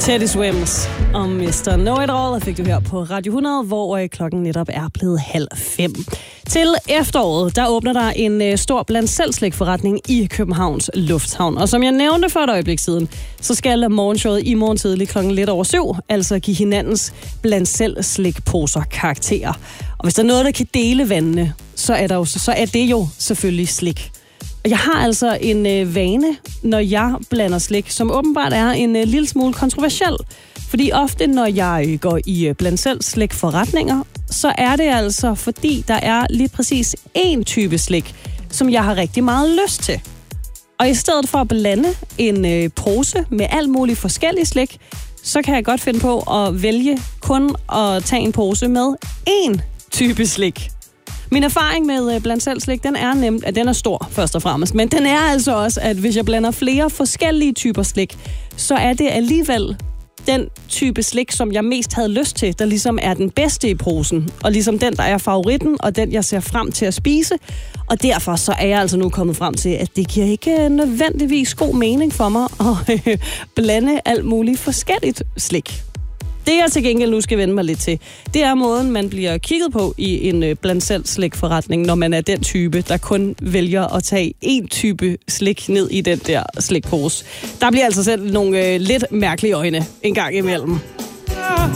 Teddy Swims og Mr. Know-It-All fik du her på Radio 100, hvor klokken netop er blevet 4:30. Til efteråret, der åbner der en stor blandt selv slikforretning i Københavns Lufthavn. Og som jeg nævnte for et øjeblik siden, så skal morgenshowet i morgen tidlig klokken lidt over 7, altså give hinandens blandt selv slikposer karakterer. Og hvis der er noget, der kan dele vandene, så er det jo selvfølgelig slik. Jeg har altså en vane, når jeg blander slik, som åbenbart er en lille smule kontroversiel. Fordi ofte, når jeg går i blandt selv slikforretninger, så er det altså, fordi der er lige præcis én type slik, som jeg har rigtig meget lyst til. Og i stedet for at blande en pose med alt muligt forskellige slik, så kan jeg godt finde på at vælge kun at tage en pose med én type slik. Min erfaring med blandt selv slik, den er nemt, at den er stor først og fremmest. Men den er altså også, at hvis jeg blander flere forskellige typer slik, så er det alligevel den type slik, som jeg mest havde lyst til, der ligesom er den bedste i posen. Og ligesom den, der er favoritten, og den, jeg ser frem til at spise. Og derfor så er jeg altså nu kommet frem til, at det giver ikke nødvendigvis god mening for mig at blande alt muligt forskelligt slik. Det, jeg til gengæld nu skal vende mig lidt til, det er måden, man bliver kigget på i en blandt selv slikforretning, når man er den type, der kun vælger at tage én type slik ned i den der slikpose. Der bliver altså selv nogle lidt mærkelige øjne en gang imellem.